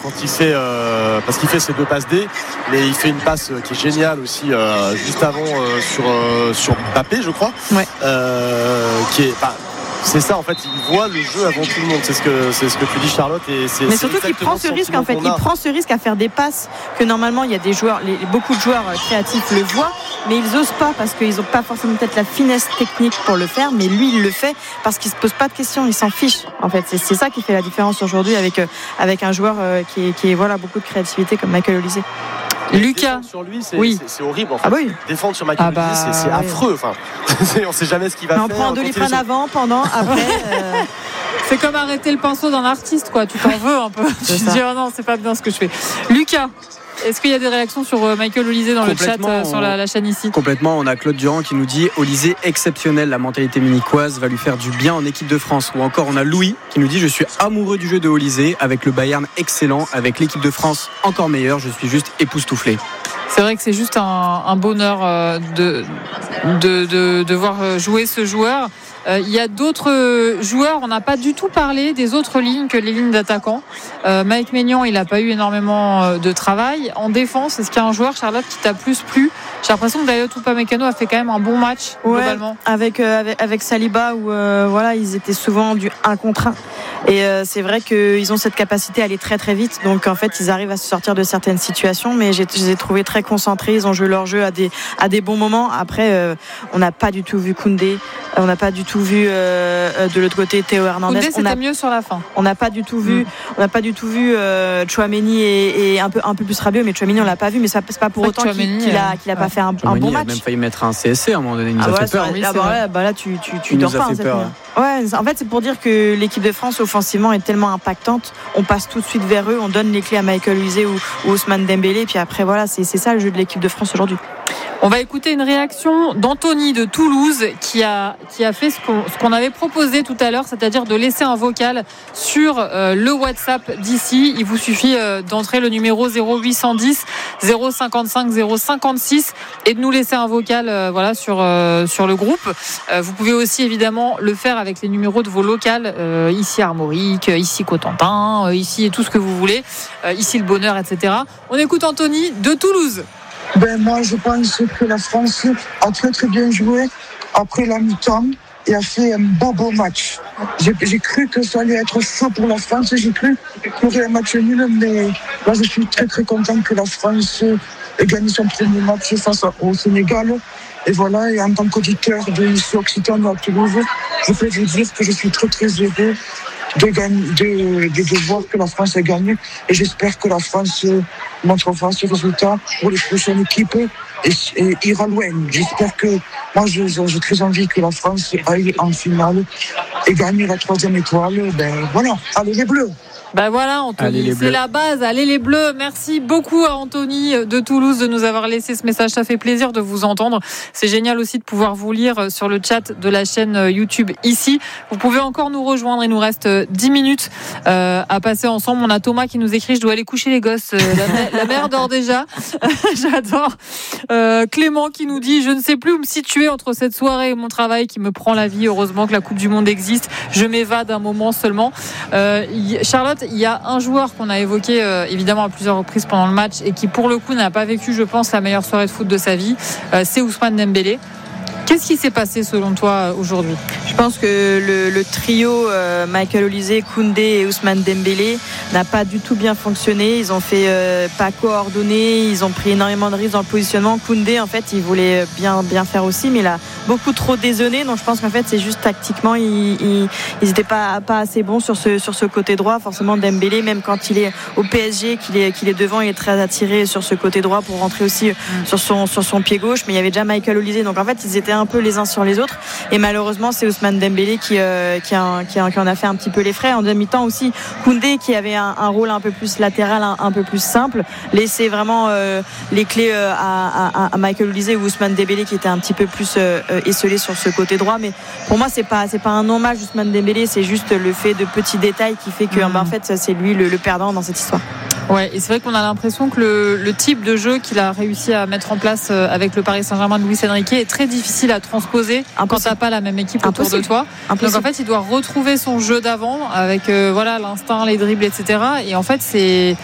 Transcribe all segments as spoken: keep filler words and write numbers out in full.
quand il fait euh, parce qu'il fait ses deux passes D, mais il fait une passe qui est géniale aussi euh, juste avant euh, sur euh, sur Mbappé, je crois. Ouais. Euh, qui est bah, c'est ça en fait, il voit le jeu avant tout le monde. C'est ce que c'est ce que tu dis, Charlotte. Et c'est, mais c'est surtout qu'il prend ce risque en fait. Il prend ce risque à faire des passes que normalement il y a des joueurs, les, beaucoup de joueurs créatifs le voient, mais ils osent pas parce qu'ils ont pas forcément peut-être la finesse technique pour le faire. Mais lui, il le fait parce qu'il se pose pas de questions, il s'en fiche. En fait, c'est, c'est ça qui fait la différence aujourd'hui avec avec un joueur qui est, qui est voilà beaucoup de créativité comme Michael Olise. Lucas sur lui c'est, oui. c'est, c'est horrible en fait. Ah oui. Défendre sur Michael ah bah, Olise c'est, c'est oui. affreux enfin on sait jamais ce qu'il va mais on faire. On prend deux litres avant, pendant, après euh... c'est comme arrêter le pinceau d'un artiste quoi, tu t'en veux un peu. Tu te dis oh non c'est pas bien ce que je fais. Lucas, est-ce qu'il y a des réactions sur Michael Olise dans le chat euh, sur la, la chaîne ici? Complètement, on a Claude Durand qui nous dit Olise exceptionnel, la mentalité munichoise va lui faire du bien en équipe de France. Ou encore on a Louis qui nous dit je suis amoureux du jeu de Olise, avec le Bayern excellent, avec l'équipe de France encore meilleure, je suis juste époustouflé. C'est vrai que c'est juste un, un bonheur euh, de, de, de, de voir jouer ce joueur. Euh, il y a d'autres joueurs, on n'a pas du tout parlé des autres lignes que les lignes d'attaquants. Euh, Mike Maignan, il n'a pas eu énormément de travail. En défense, est-ce qu'il y a un joueur, Charlotte, qui t'a plus plu? J'ai l'impression que Dayot Upamecano a fait quand même un bon match, ouais, globalement. Avec, euh, avec, avec Saliba, où euh, voilà, ils étaient souvent du un contre un. Et euh, c'est vrai qu'ils ont cette capacité à aller très très vite. Donc en fait, ils arrivent à se sortir de certaines situations. Mais j'ai, je les ai trouvés très concentrés. Ils ont joué leur jeu à des, à des bons moments. Après, euh, on n'a pas du tout vu Koundé. On n'a pas du tout vu euh, de l'autre côté Théo Hernandez. Koundé, c'était on a, mieux sur la fin. On n'a pas du tout vu. Mm. On n'a pas du tout vu euh, Chouameni et, et un peu un peu plus Rabiot. Mais Chouameni, on l'a pas vu. Mais ça c'est pas pour pas autant Chouameni, qu'il, qu'il a qu'il a ouais. pas fait un, un bon match. Il a même failli mettre un C S C à un moment donné. Il nous ah a ouais, fait peur. Oui, ah bah, là, bah là, tu tu tu il dors nous a pas. fait Hein, peur. Ouais, en fait, c'est pour dire que l'équipe de France offensivement est tellement impactante. On passe tout de suite vers eux, on donne les clés à Michael Olise ou, ou Ousmane Dembélé. Puis après, voilà, c'est, c'est ça le jeu de l'équipe de France aujourd'hui. On va écouter une réaction d'Anthony de Toulouse qui a, qui a fait ce qu'on, ce qu'on avait proposé tout à l'heure, c'est-à-dire de laisser un vocal sur euh, le WhatsApp d'ici. Il vous suffit euh, d'entrer le numéro zéro huit cent dix zéro cinquante-cinq zéro cinquante-six et de nous laisser un vocal euh, voilà, sur, euh, sur le groupe. Euh, vous pouvez aussi évidemment le faire avec les numéros de vos locales, euh, ici Armorique, ici Cotentin, euh, ici tout ce que vous voulez, euh, ici le Bonheur, et cetera. On écoute Anthony de Toulouse. Ben moi, je pense que la France a très très bien joué après la mi-temps et a fait un beau beau match. J'ai, j'ai cru que ça allait être chaud pour la France, j'ai cru qu'il y aurait un match nul, mais là je suis très très content que la France ait gagné son premier match face au Sénégal. Et voilà, et en tant qu'auditeur de ici Occitanie à Toulouse, je peux vous dire que je suis très très heureux de, gagner, de, de, de voir que la France a gagné. Et j'espère que la France montrera ce résultat pour les prochaines équipes et, et ira loin. J'espère que, moi j'ai, j'ai très envie que la France aille en finale et gagne la troisième étoile. Ben voilà, allez les Bleus! Ben voilà Anthony, c'est la base, allez les Bleus. Merci beaucoup à Anthony de Toulouse de nous avoir laissé ce message, ça fait plaisir de vous entendre. C'est génial aussi de pouvoir vous lire sur le chat de la chaîne YouTube ici. Vous pouvez encore nous rejoindre, il nous reste dix minutes euh, à passer ensemble. On a Thomas qui nous écrit, je dois aller coucher les gosses, la, mère, la mère dort déjà. J'adore. euh, Clément qui nous dit, je ne sais plus où me situer entre cette soirée et mon travail qui me prend la vie. Heureusement que la Coupe du Monde existe, je m'évade un moment seulement. euh, Charlotte, il y a un joueur qu'on a évoqué euh, évidemment à plusieurs reprises pendant le match et qui pour le coup n'a pas vécu, je pense, la meilleure soirée de foot de sa vie, euh, c'est Ousmane Dembélé. Qu'est-ce qui s'est passé selon toi aujourd'hui ? Je pense que le, le trio euh, Michael Olise, Koundé et Ousmane Dembélé n'a pas du tout bien fonctionné. Ils ont fait euh, pas coordonné, ils ont pris énormément de risques dans le positionnement. Koundé, en fait, il voulait bien bien faire aussi, mais il a beaucoup trop dézonné. Donc je pense qu'en fait, c'est juste tactiquement, ils n'étaient pas pas assez bons sur ce sur ce côté droit. Forcément, Dembélé, même quand il est au P S G, qu'il est qu'il est devant, il est très attiré sur ce côté droit pour rentrer aussi mmh. sur son sur son pied gauche. Mais il y avait déjà Michael Olise, donc en fait, ils étaient un peu les uns sur les autres et malheureusement c'est Ousmane Dembélé qui, euh, qui, a, qui, a, qui en a fait un petit peu les frais. En demi-temps aussi Koundé qui avait un, un rôle un peu plus latéral, un, un peu plus simple, laisser vraiment euh, les clés euh, à, à, à Michael Olise ou Ousmane Dembélé qui était un petit peu plus euh, esselé sur ce côté droit. Mais pour moi c'est pas, c'est pas un hommage Ousmane Dembélé, c'est juste le fait de petits détails qui fait que mmh. bah, en fait c'est lui le, le perdant dans cette histoire. Ouais, et c'est vrai qu'on a l'impression que le, le type de jeu qu'il a réussi à mettre en place avec le Paris Saint-Germain de Luis Enrique est très difficile à transposer Impossible. Quand t'as pas la même équipe autour Impossible. De toi. Impossible. Donc en fait, il doit retrouver son jeu d'avant avec euh, voilà l'instinct, les dribbles, et cetera. Et en fait, c'est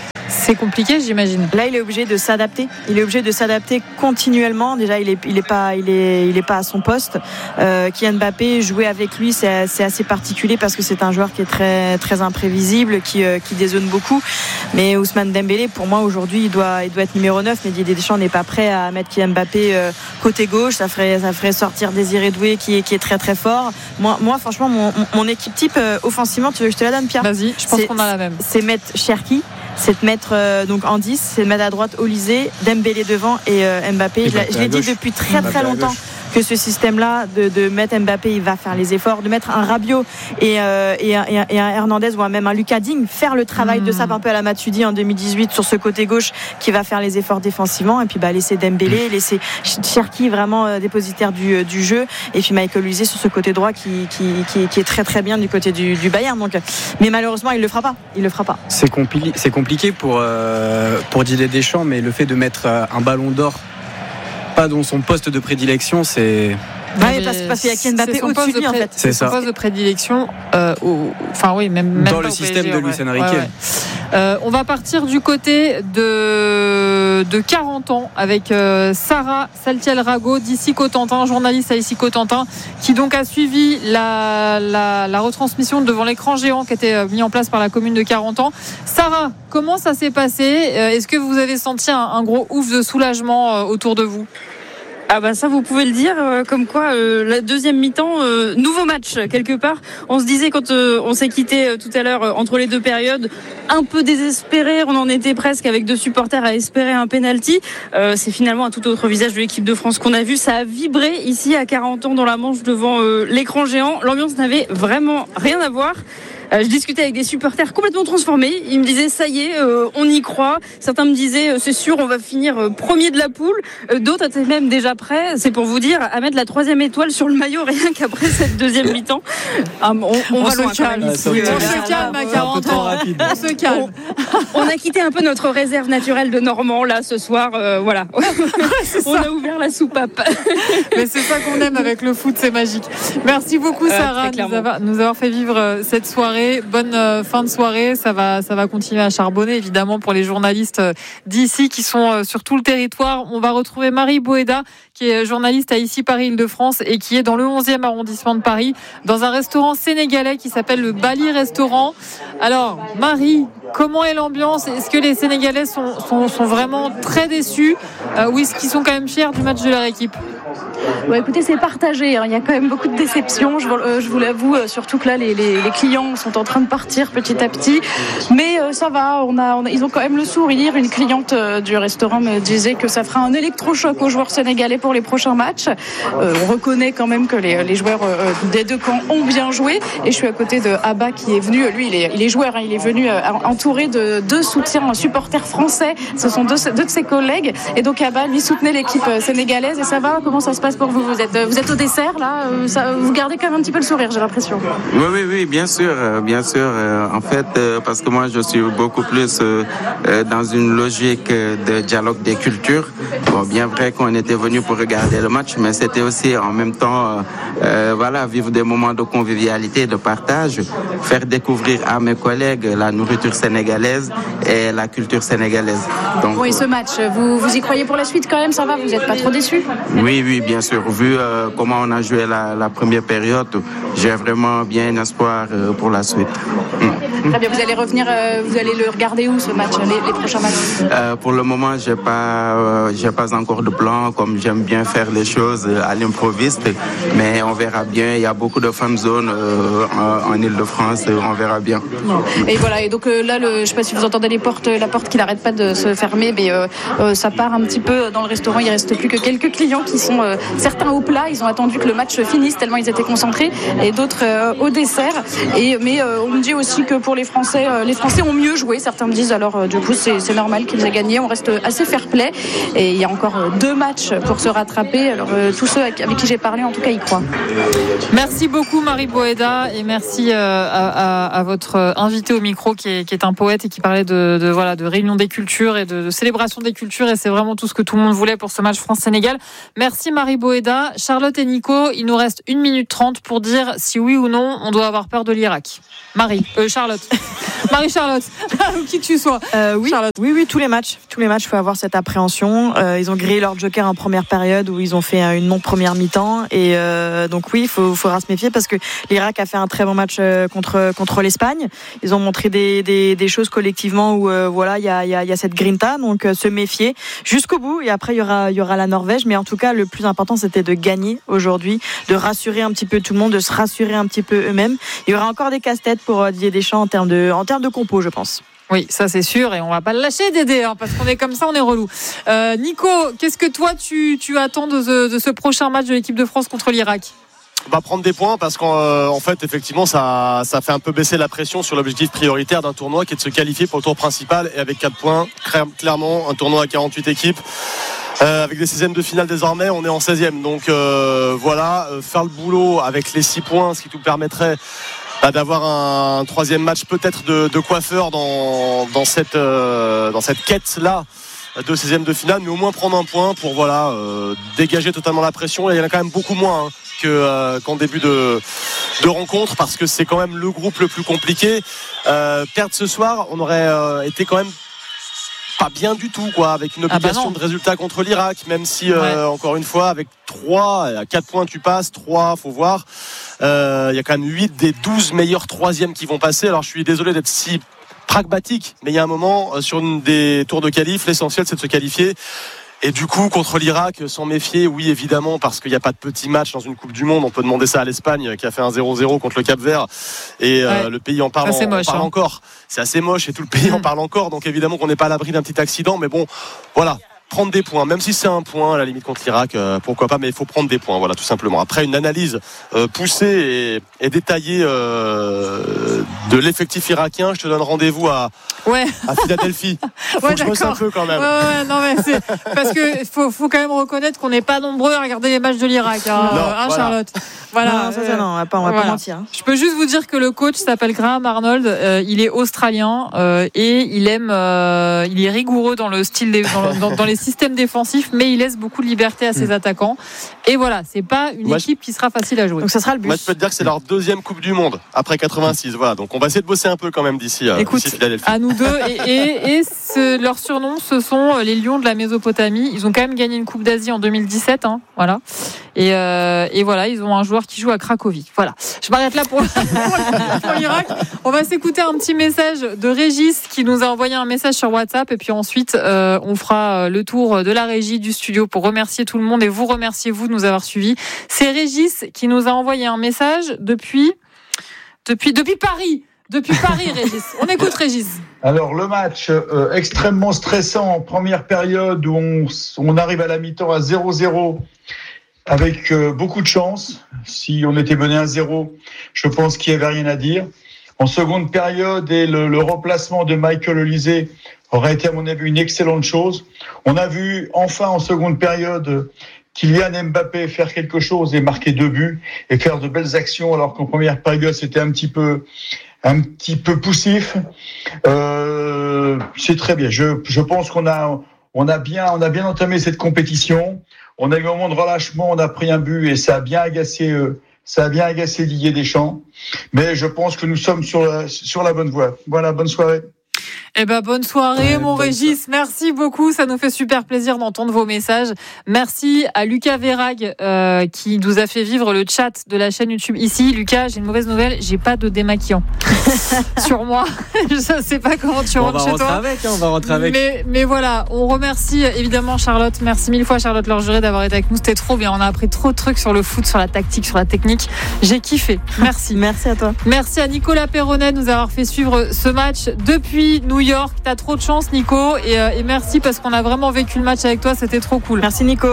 C'est compliqué, j'imagine. Là, il est obligé de s'adapter. Il est obligé de s'adapter continuellement. Déjà, il est, il est pas, il est, il est pas à son poste. Euh, Kylian Mbappé, jouer avec lui, c'est, c'est assez particulier parce que c'est un joueur qui est très, très imprévisible, qui, euh, qui dézone beaucoup. Mais Ousmane Dembélé, pour moi, aujourd'hui, il doit, il doit être numéro neuf. Mais Didier Deschamps n'est pas prêt à mettre Kylian Mbappé euh, côté gauche. Ça ferait, ça ferait sortir Désiré Doué, qui est, qui est très, très fort. Moi, moi franchement, mon, mon équipe type euh, offensivement, tu veux que je te la donne, Pierre? Vas-y, je pense c'est, qu'on a la même. C'est mettre Cherki. C'est de mettre euh, donc en dix, c'est de mettre à droite Olysée, Dembélé devant et euh, Mbappé. Et je, je l'ai dit depuis très très longtemps que ce système-là de, de mettre Mbappé, il va faire les efforts, de mettre un Rabiot et, euh, et, un, et un Hernandez ou même un Lucas Digne, faire le travail mmh. de ça un peu à la Matuidi en deux mille dix-huit sur ce côté gauche qui va faire les efforts défensivement et puis bah, laisser Dembélé, laisser Cherki vraiment euh, dépositaire du, du jeu et puis Michael Olysée sur ce côté droit qui, qui, qui, qui est très très bien du côté du, du Bayern. Donc, mais malheureusement, il le fera pas. Il le fera pas. C'est, compli- c'est compliqué pour, euh, pour Didier Deschamps, mais le fait de mettre euh, un ballon d'or pas dans son poste de prédilection, c'est... Ouais, parce, parce qu'il y a Kylian Mbappé au-dessus de lui, en fait. C'est, c'est son poste de prédilection. Euh, au, enfin, oui, même, même dans le système P S G, de Luis Enrique. Ouais, ouais. Euh, on va partir du côté de, de quarante ans avec euh, Sarah Saltiel-Rago d'Ici Cotentin, journaliste à Ici Cotentin, qui donc a suivi la, la, la retransmission devant l'écran géant qui était mis en place par la commune de quarante ans. Sarah, comment ça s'est passé? Est-ce que vous avez senti un, un gros ouf de soulagement euh, autour de vous? Ah bah ça vous pouvez le dire, euh, comme quoi euh, la deuxième mi-temps, euh, nouveau match quelque part. On se disait quand euh, on s'est quitté euh, tout à l'heure euh, entre les deux périodes, un peu désespéré, on en était presque avec deux supporters à espérer un penalty. Euh, c'est finalement un tout autre visage de l'équipe de France qu'on a vu. Ça a vibré ici à quarante ans dans la Manche devant euh, l'écran géant. L'ambiance n'avait vraiment rien à voir. Euh, je discutais avec des supporters complètement transformés. Ils me disaient ça y est, euh, on y croit. Certains me disaient euh, c'est sûr, on va finir euh, premier de la poule. Euh, d'autres étaient même déjà prêts, c'est pour vous dire, à mettre la troisième étoile sur le maillot rien qu'après cette deuxième mi-temps. Ah, on, on, on va se loin calme. Ici, on euh, se calme à quarante ans. On se calme. On, on a quitté un peu notre réserve naturelle de Normand là ce soir. Euh, voilà. On a ouvert la soupape. Mais c'est ça qu'on aime avec le foot, c'est magique. Merci beaucoup Sarah de euh, nous, avoir, nous avoir fait vivre cette soirée. Bonne euh, fin de soirée. Ça va, ça va continuer à charbonner évidemment pour les journalistes d'ici qui sont sur tout le territoire. On va retrouver Marie Boéda qui est journaliste à Ici Paris Île-de-France et qui est dans le onzième arrondissement de Paris dans un restaurant sénégalais qui s'appelle le Bali Restaurant. Alors Marie, comment est l'ambiance? Est-ce que les Sénégalais sont, sont, sont vraiment très déçus euh, ou est-ce qu'ils sont quand même fiers du match de leur équipe? Bon, écoutez, c'est partagé. Hein. Il y a quand même beaucoup de déceptions. Je, euh, je vous l'avoue, euh, surtout que là, les, les, les clients sont en train de partir petit à petit. Mais euh, ça va. On a, on a, ils ont quand même le sourire. Une cliente euh, du restaurant me disait que ça fera un électrochoc aux joueurs sénégalais pour les prochains matchs. Euh, on reconnaît quand même que les, les joueurs euh, des deux camps ont bien joué. Et je suis à côté de Abba qui est venu. Lui, il est, il est joueur. Hein. Il est venu euh, entouré de deux soutiens supporters français. Ce sont deux, deux de ses collègues. Et donc Abba, lui, soutenait l'équipe sénégalaise. Et ça va? Comment ça se passe pour vous? Vous êtes, vous êtes au dessert là, ça, vous gardez quand même un petit peu le sourire, j'ai l'impression. Oui, oui, oui, bien sûr, bien sûr. En fait, parce que moi, je suis beaucoup plus dans une logique de dialogue des cultures. Bon, bien vrai qu'on était venu pour regarder le match, mais c'était aussi en même temps, euh, voilà, vivre des moments de convivialité, de partage, faire découvrir à mes collègues la nourriture sénégalaise et la culture sénégalaise. Donc, oui, ce match, vous, vous y croyez pour la suite quand même, ça va? Vous n'êtes pas trop déçus? Oui, oui, bien sûr. Vu euh, comment on a joué la, la première période, j'ai vraiment bien espoir euh, pour la suite. Mmh. Très bien, vous allez revenir, euh, vous allez le regarder où ce match, les, les prochains matchs? euh, Pour le moment, j'ai pas, euh, j'ai pas encore de plan, comme j'aime bien faire les choses à l'improviste, mais on verra bien. Il y a beaucoup de fan zones euh, en, en Ile-de-France, on verra bien. Et voilà, et donc euh, là, le, je ne sais pas si vous entendez les portes, la porte qui n'arrête pas de se fermer, mais euh, euh, ça part un petit peu dans le restaurant. Il ne reste plus que quelques clients qui sont euh, certains au plat. Ils ont attendu que le match finisse tellement ils étaient concentrés, et d'autres euh, au dessert. Et mais euh, on me dit aussi que pour les Français, euh, les Français ont mieux joué. Certains me disent alors euh, du coup c'est, c'est normal qu'ils aient gagné. On reste assez fair-play et il y a encore euh, deux matchs pour se rattraper. Alors euh, tous ceux avec, avec qui j'ai parlé, en tout cas, y croient. Merci beaucoup Marie Boéda et merci euh, à, à, à votre invité au micro qui est, qui est un poète et qui parlait de, de voilà de réunion des cultures et de, de célébration des cultures, et c'est vraiment tout ce que tout le monde voulait pour ce match France-Sénégal. Merci. Merci Marie Boéda. Charlotte et Nico, il nous reste une minute trente pour dire si oui ou non on doit avoir peur de l'Irak. Marie, euh, Charlotte. Marie-Charlotte, ou qui que tu sois. Euh, oui, Charlotte. oui, oui, tous les matchs. Tous les matchs, il faut avoir cette appréhension. Euh, ils ont grillé leur joker en première période où ils ont fait une non-première mi-temps. Et euh, donc oui, il faut, faudra se méfier parce que l'Irak a fait un très bon match contre, contre l'Espagne. Ils ont montré des, des, des choses collectivement où euh, voilà, il y a, y, a, y a cette grinta. Donc euh, se méfier jusqu'au bout. Et après, il y aura, y aura la Norvège. Mais en tout cas, le plus important, c'était de gagner aujourd'hui, de rassurer un petit peu tout le monde, de se rassurer un petit peu eux-mêmes. Il y aura encore des casse-têtes pour Didier Deschamps en termes de, en termes de compo, je pense. Oui, ça c'est sûr, et on va pas le lâcher, Dédé, hein, parce qu'on est comme ça, on est relou. Euh, Nico, qu'est-ce que toi tu, tu attends de ce, de ce prochain match de l'équipe de France contre l'Irak ? On va prendre des points parce qu'en euh, en fait effectivement ça, ça fait un peu baisser la pression sur l'objectif prioritaire d'un tournoi qui est de se qualifier pour le tour principal, et avec quatre points, clairement un tournoi à quarante-huit équipes. Euh, avec des seizièmes de finale désormais, on est en seizième, donc euh, voilà, euh, faire le boulot avec les six points, ce qui nous permettrait bah, d'avoir un troisième match peut-être de, de coiffeur dans, dans cette, euh, dans cette quête-là de seizième de finale, mais au moins prendre un point pour voilà, euh, dégager totalement la pression. Et il y en a quand même beaucoup moins hein, que, euh, qu'en début de, de rencontre, parce que c'est quand même le groupe le plus compliqué. Euh, perdre ce soir, on aurait euh, été quand même pas bien du tout, quoi, avec une obligation ah bah de résultat contre l'Irak, même si euh, ouais. encore une fois avec trois à quatre points tu passes, trois faut voir, il euh, y a quand même huit des douze meilleurs troisièmes qui vont passer. Alors je suis désolé d'être si pragmatique, mais il y a un moment sur une des tours de qualif, l'essentiel c'est de se qualifier. Et du coup, contre l'Irak, s'en méfier, oui, évidemment, parce qu'il n'y a pas de petit match dans une Coupe du Monde. On peut demander ça à l'Espagne, qui a fait un zéro zéro contre le Cap-Vert. Et ouais. euh, le pays en parle, en, moche, en parle hein. encore. C'est assez moche et tout le pays mmh. en parle encore. Donc évidemment qu'on n'est pas à l'abri d'un petit accident. Mais bon, voilà. Prendre des points, même si c'est un point à la limite contre l'Irak, euh, pourquoi pas, mais il faut prendre des points, voilà, tout simplement. Après une analyse euh, poussée et, et détaillée euh, de l'effectif irakien, je te donne rendez-vous à, ouais. à Philadelphie. Faut ouais, que je bosse un peu quand même. Ouais, ouais, non, mais c'est parce que faut, faut quand même reconnaître qu'on n'est pas nombreux à regarder les matchs de l'Irak, hein, non, hein voilà. Charlotte. Voilà, non, ça, ça, non, on va pas, on va voilà. pas mentir. Hein. Je peux juste vous dire que le coach s'appelle Graham Arnold. Euh, il est australien euh, et il aime, euh, il est rigoureux dans le style, des, dans, dans, dans les systèmes défensifs, mais il laisse beaucoup de liberté à ses mmh. attaquants. Et voilà, c'est pas une Moi, équipe qui sera facile à jouer. Donc ça sera le but. Moi, je peux te dire que c'est leur deuxième Coupe du Monde après quatre-vingt-six. Voilà, donc on va essayer de bosser un peu quand même d'ici. Écoute, d'ici Philadelphie. À nous deux. Et, et, et ce, leur surnom, ce sont les Lions de la Mésopotamie. Ils ont quand même gagné une Coupe d'Asie en deux mille dix-sept. Hein, voilà. Et, euh, et voilà, ils ont un joueur qui joue à Cracovie. Voilà. Je m'arrête là pour, pour l'Irak. On va s'écouter un petit message de Régis qui nous a envoyé un message sur WhatsApp. Et puis ensuite, euh, on fera le tour de la régie du studio pour remercier tout le monde et vous remercier vous de nous avoir suivis. C'est Régis qui nous a envoyé un message depuis, depuis, depuis Paris. Depuis Paris, Régis. On écoute Régis. Alors, le match euh, extrêmement stressant en première période où on, on arrive à la mi-temps à zéro zéro avec euh, beaucoup de chance. Si on était mené à zéro, je pense qu'il n'y avait rien à dire. En seconde période, et le, le remplacement de Michael Olise aurait été, à mon avis, une excellente chose. On a vu enfin en seconde période Kylian Mbappé faire quelque chose et marquer deux buts et faire de belles actions, alors qu'en première période, c'était un petit peu, un petit peu poussif. Euh, c'est très bien. Je, je pense qu'on a, on a bien, on a bien entamé cette compétition. On a eu un moment de relâchement, on a pris un but et ça a bien agacé, euh, ça a bien agacé Didier Deschamps. Mais je pense que nous sommes sur la, sur la bonne voie. Voilà, bonne soirée. Eh ben, bonne soirée, ouais, mon Régis. Soirée. Merci beaucoup. Ça nous fait super plaisir d'entendre vos messages. Merci à Lucas Verrag, euh, qui nous a fait vivre le chat de la chaîne YouTube ici. Lucas, j'ai une mauvaise nouvelle. J'ai pas de démaquillant sur moi. Je sais pas comment tu on rentres chez toi. Avec, hein, on va rentrer avec. Mais, mais voilà, on remercie évidemment Charlotte. Merci mille fois, Charlotte Lorgeré, d'avoir été avec nous. C'était trop bien. On a appris trop de trucs sur le foot, sur la tactique, sur la technique. J'ai kiffé. Merci. Merci à toi. Merci à Nicolas Perronnet de nous avoir fait suivre ce match depuis New York. T'as trop de chance, Nico, et, euh, et merci parce qu'on a vraiment vécu le match avec toi, c'était trop cool. Merci, Nico.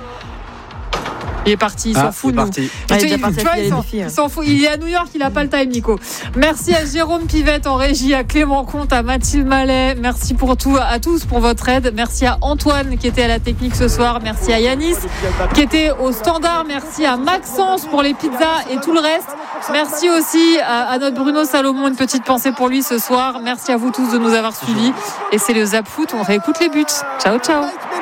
Il est parti, il ah, s'en fout de nous. Il, il, il, il s'en fout. Il est à New York, il a pas le time, Nico. Merci à Jérôme Pivette en régie, à Clément Comte, à Mathilde Mallet. Merci pour tout, à tous pour votre aide. Merci à Antoine qui était à la technique ce soir. Merci à Yanis qui était au standard. Merci à Maxence pour les pizzas et tout le reste. Merci aussi à, à notre Bruno Salomon, une petite pensée pour lui ce soir. Merci à vous tous de nous avoir suivis. Et c'est le Zap Foot, on réécoute les buts. Ciao, ciao.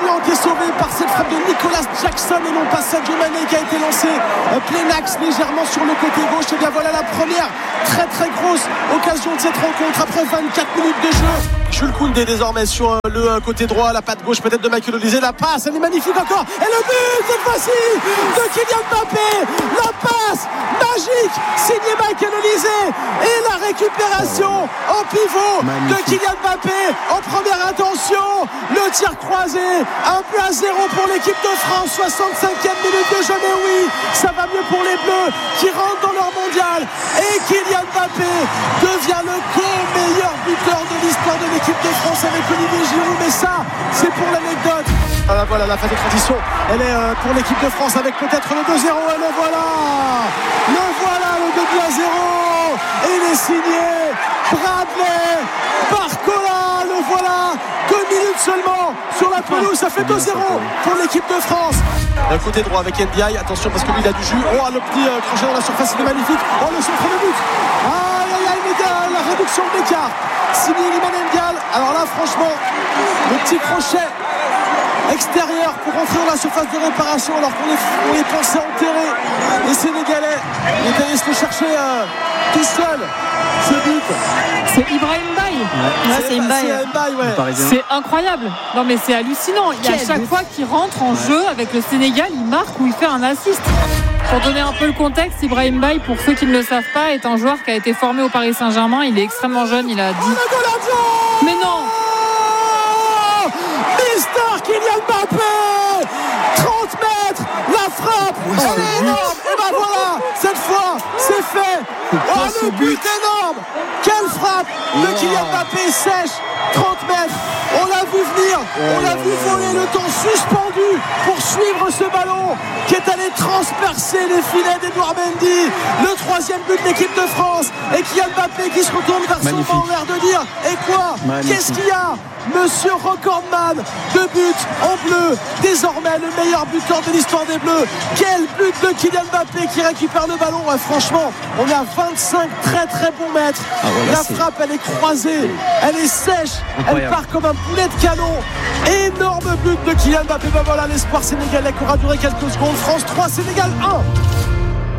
Maignan qui est sauvé par cette frappe de Nicolas Jackson et non pas Sadio Mané qui a été lancé euh, plein axe légèrement sur le côté gauche. Et bien voilà la première très très grosse occasion de cette rencontre après vingt-quatre minutes de jeu. Jules Koundé désormais sur le côté droit, la patte gauche peut-être de Michael Olise, la passe, elle est magnifique encore, et le but cette fois-ci de Kylian Mbappé, la passe magique signé Michael Olise et la récupération en pivot magnifique de Kylian Mbappé en première intention, le tir croisé, un but à zéro pour l'équipe de France, soixante-cinquième minute de jeu, mais oui, ça va mieux pour les Bleus qui rentrent dans leur mondial et Kylian Mbappé devient le co-meilleur buteur de l'histoire de l'équipe de France avec Olivier Giroud, mais ça c'est pour l'anecdote. Voilà, voilà la phase de transition, elle est euh, pour l'équipe de France avec peut-être le deux zéro, et le voilà le voilà le deux buts à zéro et il est signé Bradley Barcola, le voilà, deux minutes seulement sur la pelouse, ça fait deux zéro pour l'équipe de France. D'un côté droit avec N D I, attention parce que lui il a du jus, oh le petit euh, crochet dans la surface, il est magnifique, oh le centre de but, aïe aïe aïe, la réduction de l'écart signé Iliman Ndiaye. Alors là franchement le petit crochet extérieur pour rentrer dans la surface de réparation alors qu'on est, on est pensé enterrer les Sénégalais, il est allé se le chercher euh, tout seul ce but. C'est Ibrahim Mbaye. Ouais, ouais, c'est Mbaye. Ouais. C'est incroyable. Non mais c'est hallucinant. Il y a à chaque fois qu'il rentre en ouais. jeu avec le Sénégal, il marque ou il fait un assist. Pour donner un peu le contexte, Ibrahim Mbaye, pour ceux qui ne le savent pas, est un joueur qui a été formé au Paris Saint-Germain. Il est extrêmement jeune, il a dix. Oh, mais non. Mister Kylian Mbappé, trente mètres, la frappe, oh, elle est énorme. Et ben voilà, cette fois, c'est fait. Oh, le but énorme. Quelle frappe de wow. Kylian Mbappé sèche, trente mètres. On l'a vu venir, on l'a vu voler le temps suspendu pour suivre ce ballon qui est allé transpercer les filets d'Edouard Mendy. Le troisième but de l'équipe de France et Kylian Mbappé qui se retourne vers son banc, l'air de dire et quoi, magnifique. Qu'est-ce qu'il y a? Monsieur Recordman, deux buts en bleu, désormais le meilleur buteur de l'histoire des Bleus. Quel but de Kylian Mbappé qui récupère le ballon. Ouais, franchement, on est à vingt-cinq très très bons mètres. Ah, voilà, la c'est... frappe, elle est croisée, elle est sèche, incroyable. Elle part comme un poulet de canon. Énorme but de Kylian Mbappé. Ben voilà, l'espoir sénégalais qui aura duré quelques secondes. France trois, Sénégal un.